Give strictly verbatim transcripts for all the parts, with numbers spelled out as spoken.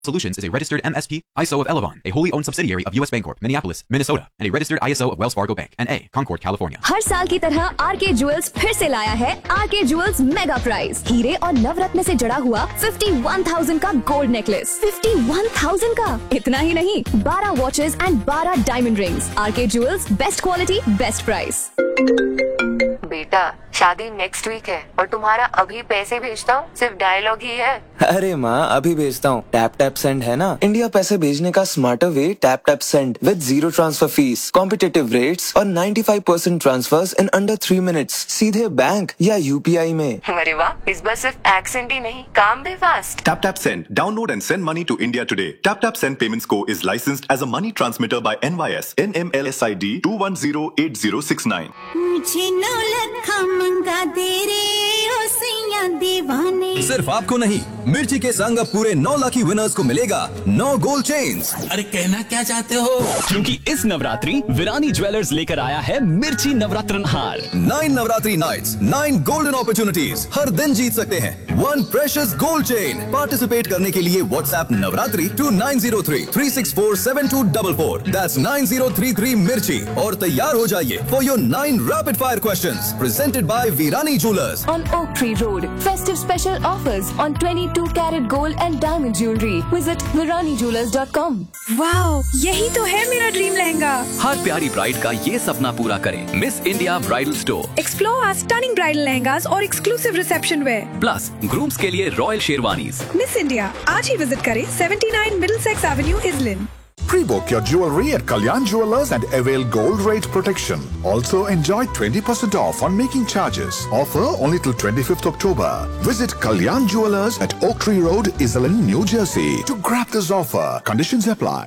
Solutions is a registered M S P, I S O of Elavon, a wholly owned subsidiary of U S Bancorp, Minneapolis, Minnesota, and a registered I S O of Wells Fargo Bank, N A, Concord, California. हर साल की तरह R K jewels फिर से लाया है R K jewels mega prize. हीरे और नवरत्न से जड़ा हुआ इक्यावन हज़ार का गोल्ड नेकलेस, इक्यावन हज़ार का। इतना ही नहीं, बारह वॉचेस एंड बारह diamond rings. R K jewels, best quality, best price. बेटा, शादी नेक्स्ट वीक है और तुम्हारा अभी पैसे भेजता हूँ सिर्फ डायलॉग ही है। अरे माँ, अभी भेजता हूँ। टैप टैप सेंड है ना, इंडिया पैसे भेजने का smarter way. Tap tap send with zero transfer fees, competitive rates और पचानवे percent transverse in under three minutes, सीधे बैंक या यूपीआई में। अरे वाह, इस बार सिर्फ एक्सेंट ही नहीं, काम भी fast. Tap Tap Send. Download and send money to India today. Tap Tap Send Payments Co. is licensed as a money transmitter by N Y S N M L S I D two one zero eight zero six nine. मुझे नौ लखा मंगा दे रे ओ सैया दीवाने। सिर्फ आपको नहीं, मिर्ची के संग अब पूरे नौ लाखी विनर्स को मिलेगा नौ गोल्ड चेन्स। अरे कहना क्या चाहते हो? क्योंकि इस नवरात्रि विरानी ज्वेलर्स लेकर आया है मिर्ची नवरात्रन हार। Nine Navratri nights, nine golden opportunities. हर दिन जीत सकते हैं one precious gold chain. Participate करने के लिए WhatsApp Navratri to nine zero three three six four seven to double four. That's nine zero three three मिर्ची और तैयार हो जाइए for your nine rapid fire questions presented by Virani jewellers On Oak Tree Road, festive special offers on twenty-two carat gold and diamond jewelry. Visit virani jewelers dot com. Wow, यही तो है मेरा dream lehenga. हर प्यारी bride का ये सपना पूरा करें miss India bridal store. Explore our stunning bridal lehengas और exclusive reception where. Plus grooms के लिए रॉयल शेरवानीज। मिस इंडिया, आज ही विजिट करें seventy nine Middlesex Avenue, इजलिन। Pre-book your jewelry at Kalyan Jewelers and avail gold rate protection. Also enjoy twenty percent off on making charges. Offer only till twenty-fifth October. Visit Kalyan Jewelers at Oak Tree Road, Iselin, New Jersey to grab this offer. Conditions apply.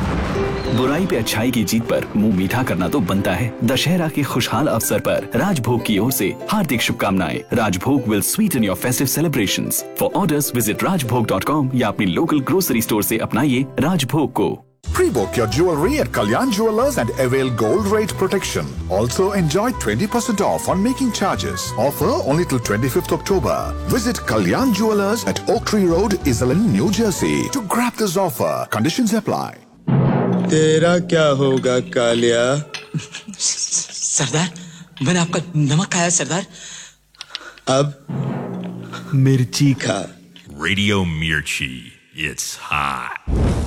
बुराई पे अच्छाई की जीत पर मुंह मीठा करना तो बनता है। दशहरा के खुशहाल अवसर पर राजभोग की ओर से हार्दिक शुभकामनाएं। राजभोग will Sutton your festive celebrations. For orders visit rajbhog dot com या अपनी लोकल ग्रोसरी स्टोर से अपनाइए राजभोग को। Pre-book your jewelry at Kalyan Jewelers and avail gold rate protection. Also enjoy twenty percent off on making charges. Offer only till twenty-fifth October. Visit Kalyan Jewelers at Oak Tree Road, Iselin, New Jersey to grab this offer. Conditions apply. तेरा क्या होगा कालिया? सरदार, मैंने आपका नमक खाया सरदार। अब मिर्ची खा। Radio Mirchi, it's hot.